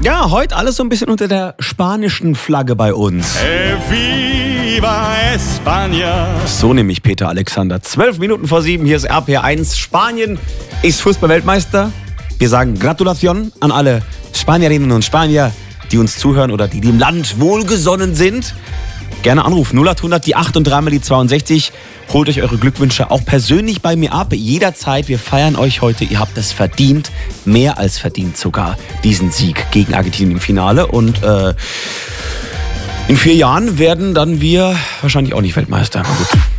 Ja, heute alles so ein bisschen unter der spanischen Flagge bei uns. Viva España. So nämlich Peter Alexander. 12 Minuten vor 7, hier ist RPR1. Spanien ist Fußballweltmeister. Wir sagen Gratulation an alle Spanierinnen und Spanier, die uns zuhören oder die dem Land wohlgesonnen sind. Gerne anrufen, 0800 die 8 und dreimal die 62. Holt euch eure Glückwünsche auch persönlich bei mir ab. Jederzeit, wir feiern euch heute. Ihr habt es verdient, mehr als verdient sogar, diesen Sieg gegen Argentinien im Finale. Und in 4 Jahren werden dann wir wahrscheinlich auch nicht Weltmeister. Aber gut.